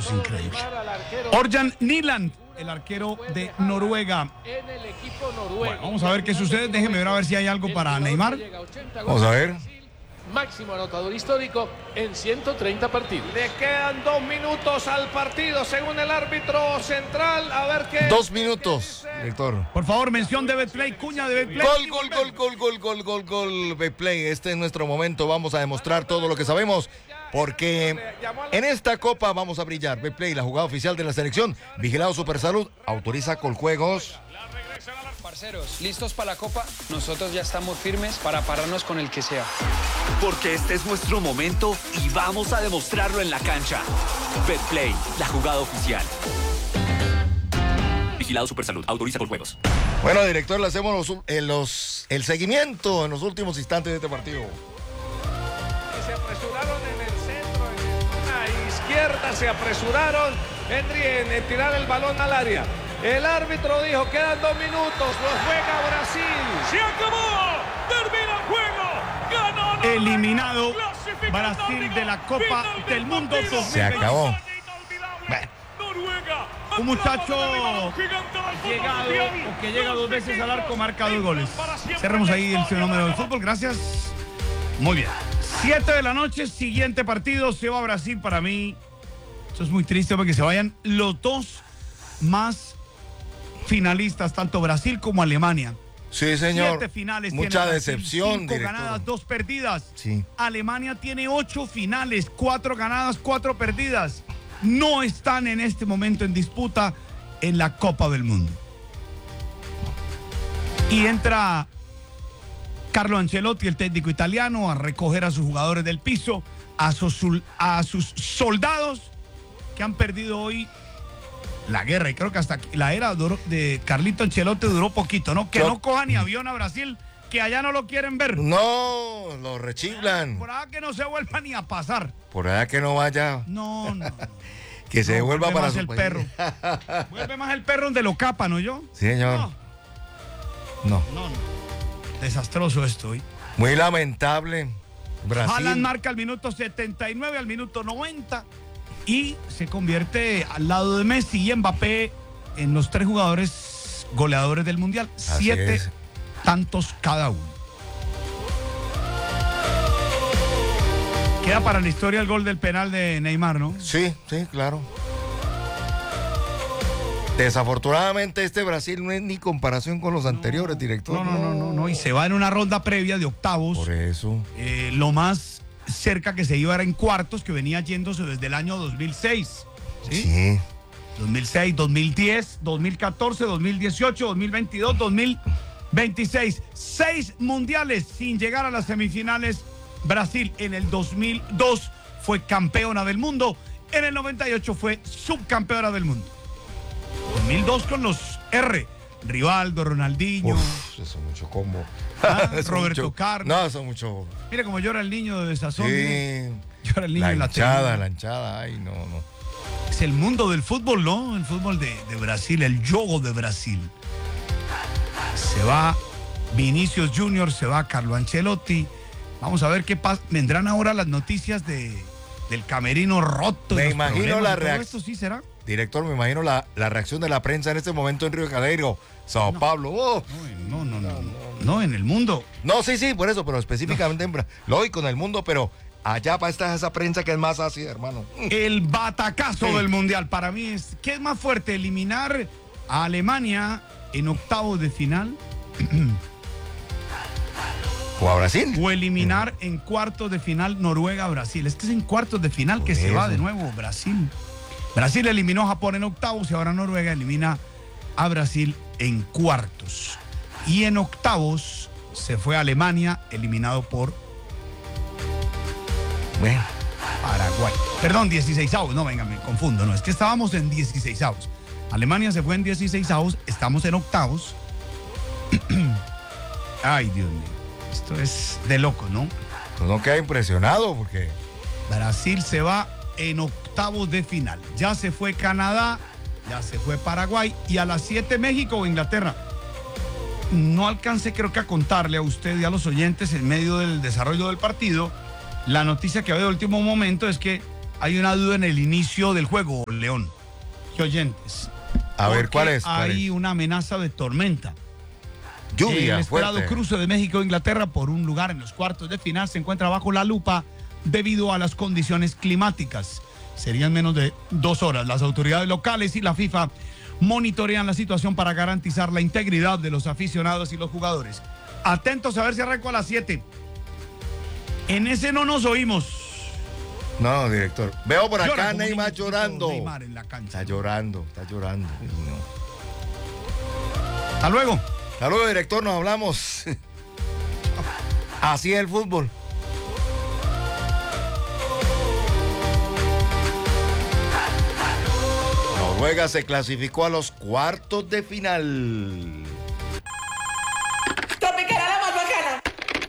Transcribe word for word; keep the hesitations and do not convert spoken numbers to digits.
es increíble. Orjan Nyland, el arquero de Noruega. Bueno, vamos a ver qué sucede. Déjeme ver a ver si hay algo para Neymar. Vamos a ver. Máximo anotador histórico en ciento treinta partidos. Le quedan dos minutos al partido, según el árbitro central. A ver qué. Dos minutos, director. Por favor, mención de Betplay, cuña de Betplay. Gol, gol, gol, gol, gol, gol, gol, gol, Betplay. Este es nuestro momento. Vamos a demostrar todo lo que sabemos. Porque en esta copa vamos a brillar. Betplay, la jugada oficial de la selección. Vigilado Supersalud, autoriza Coljuegos. Parceros, ¿listos para la copa? Nosotros ya estamos firmes para pararnos con el que sea. Porque este es nuestro momento y vamos a demostrarlo en la cancha. Betplay, la jugada oficial. Vigilado Supersalud, autoriza Coljuegos. Bueno, director, le hacemos los, eh, los, el seguimiento en los últimos instantes de este partido. Se apresuraron en el centro, en la izquierda, se apresuraron en, en tirar el balón al área. El árbitro dijo, quedan dos minutos, lo juega Brasil. ¡Se acabó! ¡Termina el juego! ¡Ganó! Eliminado Brasil de la Copa del Mundo dos mil veinte. Se acabó. Un muchacho llegado o que llega dos veces al arco marca dos goles. Cerramos ahí el fenómeno del fútbol, gracias. Muy bien. Siete de la noche, siguiente partido, se va a Brasil. Para mí, eso es muy triste porque se vayan los dos más finalistas, tanto Brasil como Alemania. Sí, señor. Siete finales. Mucha tiene Brasil, decepción, cinco director. ganadas, dos perdidas. Sí. Alemania tiene ocho finales, cuatro ganadas, cuatro perdidas. No están en este momento en disputa en la Copa del Mundo. Y entra Carlo Ancelotti, el técnico italiano, a recoger a sus jugadores del piso, a sus, a sus soldados que han perdido hoy la guerra. Y creo que hasta la era de Carlito Ancelotti duró poquito, ¿no? Que Yo... no coja ni avión a Brasil, que allá no lo quieren ver. No, lo rechiflan. Por allá que no se vuelva ni a pasar. Por allá que no vaya. No, no. Que se no, devuelva para más su el país. perro. Vuelve más el perro donde lo capa, ¿no yo? Sí, señor. No. No. No, no. Desastroso esto hoy. Muy lamentable. Brasil. Haaland marca al minuto setenta y nueve, al minuto noventa. Y se convierte al lado de Messi y Mbappé en los tres jugadores goleadores del Mundial. Así Siete es. tantos cada uno. Queda para la historia el gol del penal de Neymar, ¿no? Sí, sí, claro. Desafortunadamente este Brasil no es ni comparación con los no, anteriores, director. No, no, no, no, no. Y se va en una ronda previa de octavos. Por eso. Eh, lo más cerca que se iba era en cuartos, que venía yéndose desde el año dos mil seis. ¿Sí? Sí. dos mil seis, dos mil diez, dos mil catorce, dos mil dieciocho, dos mil veintidós, dos mil veintiséis. Seis mundiales sin llegar a las semifinales. Brasil en el dos mil dos fue campeona del mundo. En el noventa y ocho fue subcampeona del mundo. dos mil dos con los R. Rivaldo, Ronaldinho. Uf, eso es mucho combo. Ah, Eso Roberto mucho, Carlos. No, eso es mucho. Mira cómo llora el niño de Sazón. Sí. Llora el niño la en la hinchada, tele. la hinchada. Ay, no, no. Es el mundo del fútbol, ¿no? El fútbol de, de Brasil, el juego de Brasil. Se va Vinicius Junior, se va Carlo Ancelotti. Vamos a ver qué pasa. Vendrán ahora las noticias de, del camerino roto. Me imagino la reacción. ¿Esto sí será? Director, me imagino la, la reacción de la prensa en este momento en Río de Janeiro, Sao no. Paulo. Oh. No, no, no, no, no, no, en el mundo. No, sí, sí, por eso, pero específicamente no. en Brasil. Lógico, en el mundo, pero allá para esta esa prensa que es más ácida, hermano. El batacazo sí. del mundial para mí es, ¿qué es más fuerte? ¿Eliminar a Alemania en octavos de final? ¿O a Brasil? O eliminar en cuartos de final Noruega a Brasil. Es que es en cuartos de final por que eso. se va de nuevo Brasil. Brasil eliminó a Japón en octavos y ahora Noruega elimina a Brasil en cuartos. Y en octavos se fue a Alemania, eliminado por Bueno. Paraguay. Perdón, dieciseisavos. No, venga, me confundo. No, es que estábamos en dieciseisavos. Alemania se fue en dieciseisavos, estamos en octavos. Ay, Dios mío. Esto es de loco, ¿no? Pues no queda impresionado porque Brasil se va en octavos de final. Ya se fue Canadá, ya se fue Paraguay y a las siete México o Inglaterra. No alcancé creo que a contarle a usted y a los oyentes en medio del desarrollo del partido. La noticia que había de último momento es que hay una duda en el inicio del juego, León. ¿Qué oyentes? A ver, Porque ¿cuál es? ¿Cuál hay es? una amenaza de tormenta. Lluvia El esperado fuerte. cruce de México e Inglaterra por un lugar en los cuartos de final se encuentra bajo la lupa debido a las condiciones climáticas. Serían menos de dos horas. Las autoridades locales y la FIFA monitorean la situación para garantizar la integridad de los aficionados y los jugadores. Atentos a ver si arranco a las siete. En ese no nos oímos. No, director. Veo por Llora acá a como Neymar niño chiquito llorando. Neymar en la cancha. Está llorando, está llorando. Uy, no. Hasta luego. Hasta luego, director, nos hablamos. Así es el fútbol. Noruega se clasificó a los cuartos de final.